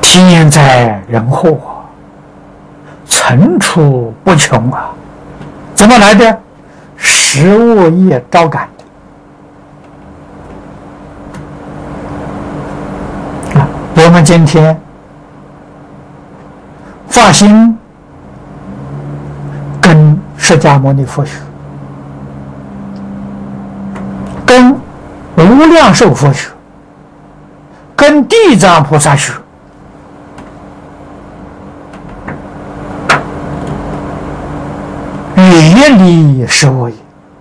天灾人祸啊，层出不穷啊！怎么来的？食恶业招感的。我们今天发心跟释迦牟尼佛学，跟无量寿佛学，跟地藏菩萨学，远离食恶业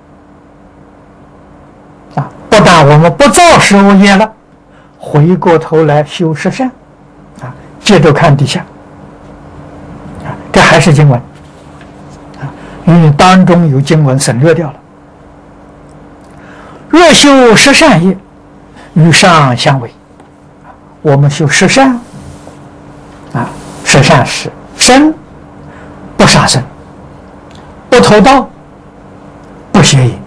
啊！不但我们不造食恶业了，回过头来修十善啊！接着看底下啊，这还是经文啊，因为当中有经文省略掉了。若修十善业，与上相违。我们修十善啊，十善是身不杀生，不偷盗，不邪淫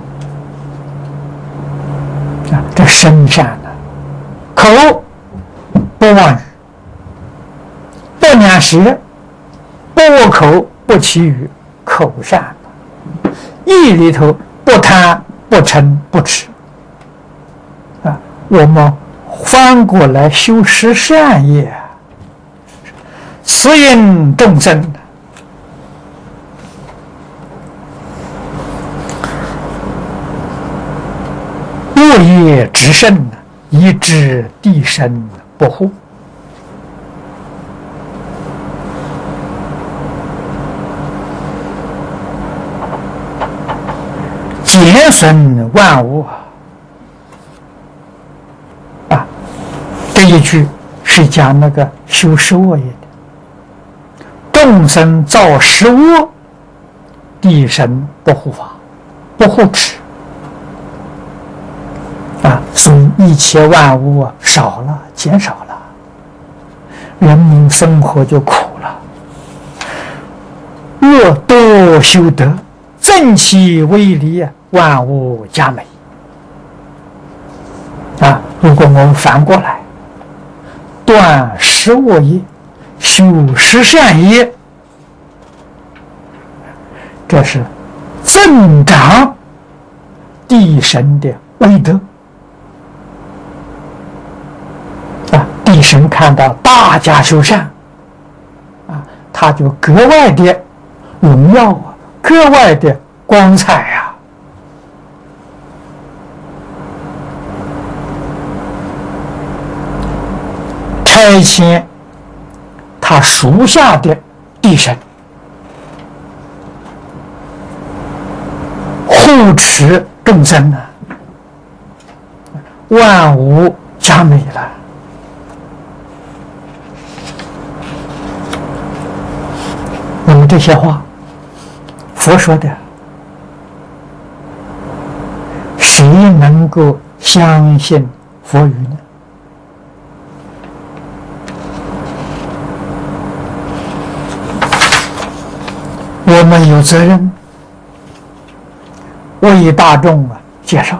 啊，这身善呢，口不妄语，不两舌，不恶口，不绮语，口善；意里头不贪，不嗔，不痴啊。我们翻过来修十善业，慈引众生，恶业直甚，以致地身不护。减损万物啊！这一句是讲那个修十恶业的，众生造十恶，地神不护法，不护持啊！所以一切万物啊少了，减少了，人民生活就苦了。若多修德，正其威力，万物佳美啊！如果我们反过来断十恶业，修十善业，这是增长地神的威德啊！地神看到大家修善啊，他就格外的荣耀啊，格外的光彩啊！差遣他属下的地神护持众生呢，万物佳美了。那么这些话，佛说的，谁能够相信佛语呢？我们有责任为大众介绍，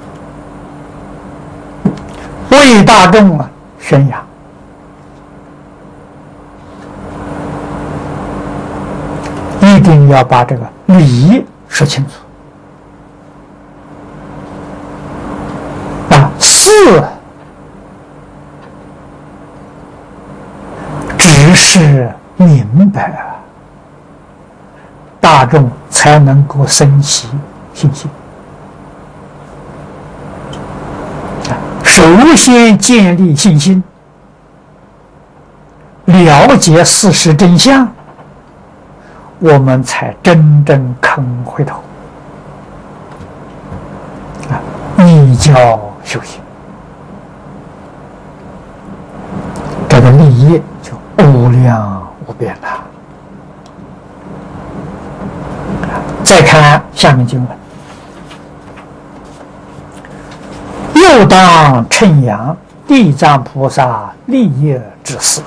为大众宣扬，一定要把这个理说清楚啊，事只是明白啊，大众才能够生起信心。首先建立信心，了解事实真相，我们才真正肯回头依教修行，这个利益就无量无边了。再看下面经文，又当称扬地藏菩萨利业之事，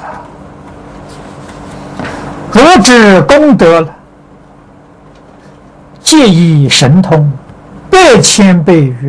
如知功德了，借以神通，100,000倍于